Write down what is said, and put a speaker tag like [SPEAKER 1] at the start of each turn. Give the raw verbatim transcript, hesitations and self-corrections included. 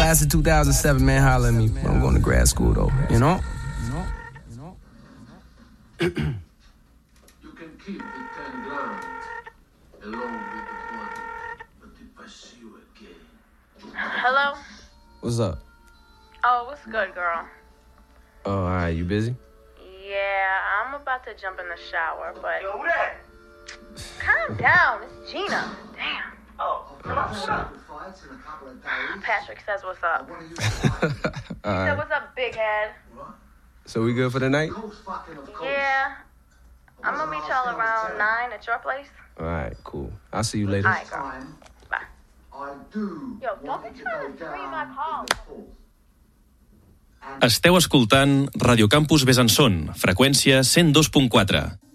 [SPEAKER 1] class of two thousand seven, man, holler at me. I'm going to grad school, though, you know?
[SPEAKER 2] You can keep the ten grand along with the body, but if I see you again...
[SPEAKER 3] Hello?
[SPEAKER 1] What's up?
[SPEAKER 3] Oh, what's good, girl?
[SPEAKER 1] Oh, all right, you busy?
[SPEAKER 3] Yeah, I'm about to jump in the shower, but... Yo, that? Calm down, it's Gina. Damn. Oh,
[SPEAKER 1] oh
[SPEAKER 3] Patrick says what's up. He right. said, what's up, big head?
[SPEAKER 1] So we good for the night?
[SPEAKER 3] Yeah. I'm gonna meet y'all around nine at your place.
[SPEAKER 1] All right, cool. I'll see you later.
[SPEAKER 3] All right, girl. Bye. Yo, don't be trying to scream my call.
[SPEAKER 4] Esteu escoltant Radio Campus Besançon, freqüència cent dos punt quatre.